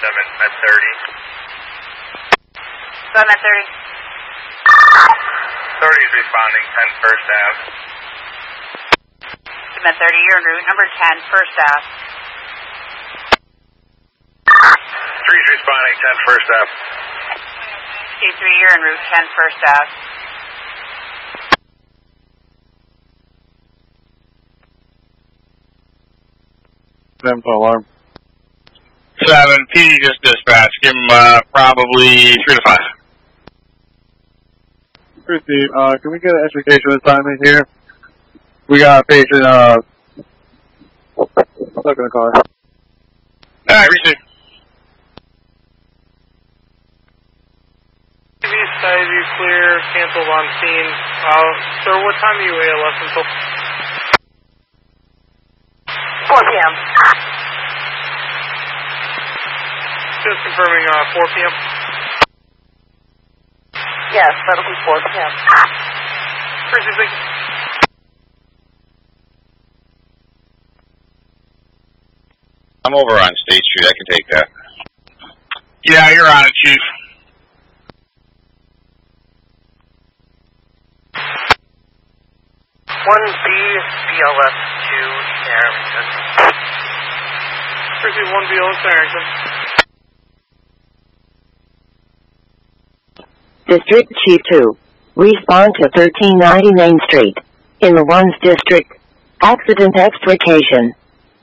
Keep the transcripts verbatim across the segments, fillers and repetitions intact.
seven at thirty. seven at thirty. thirty is responding, ten first Ave. seven at thirty, you're en route number ten, first Ave. three is responding, ten first Ave. K three, you're en route ten, first Ave. Seven alarm. Seven, P D just dispatched. Give him uh, probably three to five. Receive. Uh, can we get an education assignment here? We got a patient, uh, stuck in the car. Alright, receive. T V side view clear, canceled on scene. Uh, sir, what time are you A L S until? four p.m. Just confirming, uh, four p.m. Yes, that'll be four p.m. Appreciate it. I'm over on State Street. I can take that. Yeah, you're on it, Chief. one B, B L S two, Harrington. Appreciate one B L S Harrington. District Chief two. Respond to thirteen ninety Main Street. In the ones district. Accident extrication.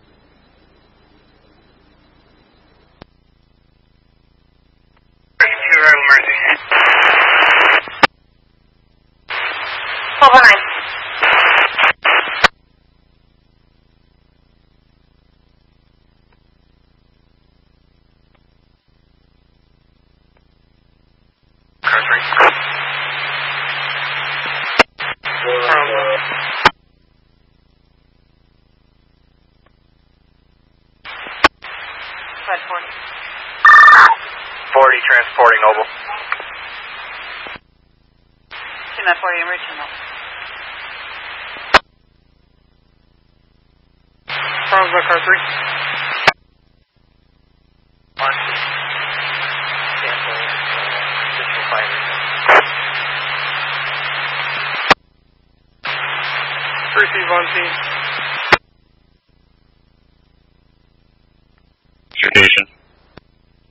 Over nine. forty. forty transporting Noble. Two at forty, I'm reaching Noble. Charles by car three. One. Cancel. Additional fire. Receive on scene.